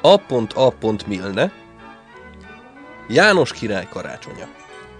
A.A. Milne. János király karácsonya.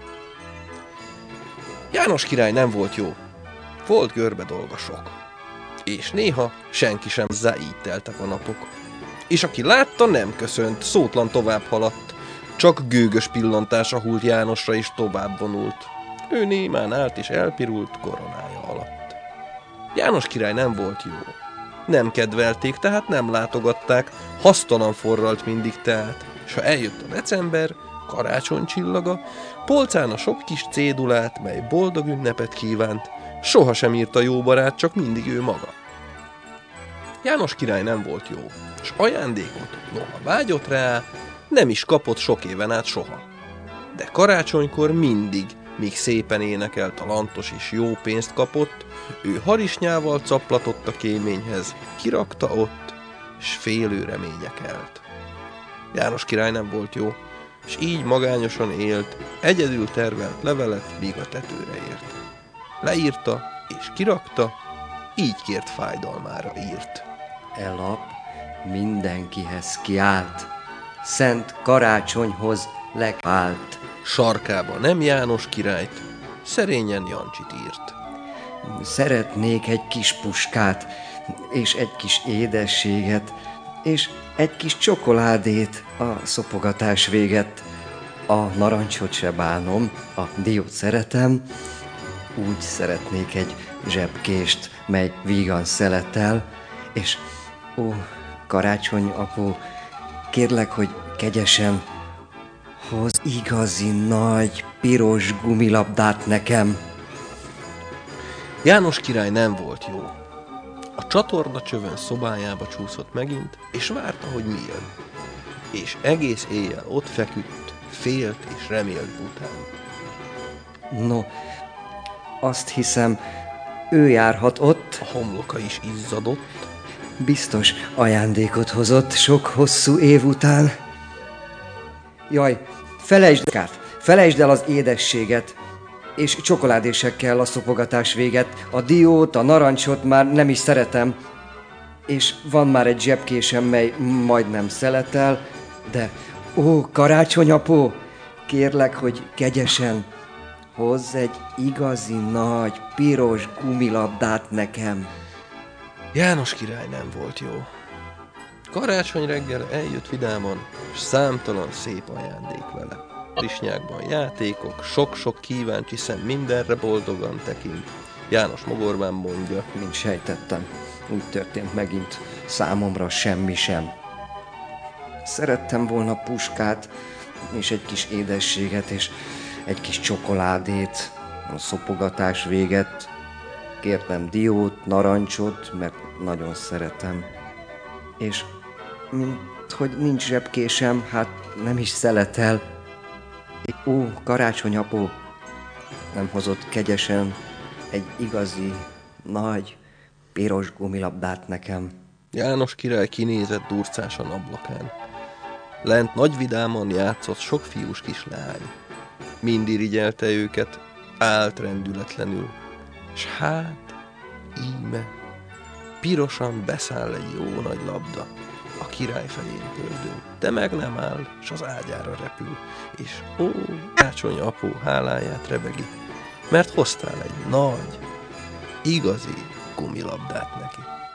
János király nem volt jó. Volt görbe dolga sok. És néha senki sem hozzá, így teltek a napok. És aki látta, nem köszönt, szótlan tovább haladt. Csak gőgös pillantása hult Jánosra, és tovább vonult. Ő némán állt és elpirult koronája alatt. János király nem volt jó. Nem kedvelték, tehát nem látogatták, hasztalan forralt mindig tehát, és ha eljött a december, karácsonycsillaga, polcán a sok kis cédulát, mely boldog ünnepet kívánt, sohasem írta jó barát, csak mindig ő maga. János király nem volt jó, s ajándékot, noha vágyott rá, nem is kapott sok éven át soha. De karácsonykor mindig, míg szépen énekelt a lantos és jó pénzt kapott, ő harisnyával caplatott a kéményhez, kirakta ott, s félő reménye kelt. János király nem volt jó, s így magányosan élt, egyedül tervelt levelet, míg a tetőre ért. Leírta és kirakta, így kért fájdalmára írt. E lap mindenkihez kiállt, szent karácsonyhoz legvált. Sarkába nem János királyt, szerényen Jancsit írt. Szeretnék egy kis puskát, és egy kis édességet, és egy kis csokoládét a szopogatás véget. A narancsot se bánom, a diót szeretem, úgy szeretnék egy zsebkést, mely vígan szeletel, és ó, karácsony apó, kérlek, hogy kegyesen hoz igazi nagy, piros gumilabdát nekem. János király nem volt jó. A csatorna csövön szobájába csúszott megint, és várta, hogy mi jön. És egész éjjel ott feküdt, félt és remélt után. No, azt hiszem, ő járhat ott. A homloka is izzadott. Biztos ajándékot hozott sok hosszú év után. Jaj, felejtsd el az édességet, és csokoládésekkel a szopogatás véget. A diót, a narancsot már nem is szeretem, és van már egy zsebkésem, mely majdnem szeletel, de ó, karácsonyapó, kérlek, hogy kegyesen hozz egy igazi nagy, piros gumilabdát nekem. János király nem volt jó. Karácsony reggel eljött vidáman, és számtalan szép ajándék vele. Harisnyákban játékok, sok-sok kíváncsi szem mindenre boldogan tekint. János mogorván mondja. Mint sejtettem, úgy történt megint számomra semmi sem. Szerettem volna puskát, és egy kis édességet, és egy kis csokoládét, a szopogatás véget. Kértem diót, narancsot, mert nagyon szeretem. És mint hogy nincs zsebkésem, hát nem is szeletel. Ó, karácsonyapó, nem hozott kegyesen egy igazi, nagy, piros gumilabdát nekem. János király kinézett durcásan ablakán. Lent nagy vidáman játszott sok fiús kislány. Mind irigyelte őket, állt rendületlenül. S hát, íme, pirosan beszáll egy jó nagy labda a király felén gördül, de meg nem áll, s az ágyára repül, és ó, karácsony apó háláját rebegi, mert hoztál egy nagy, igazi gumilabdát neki.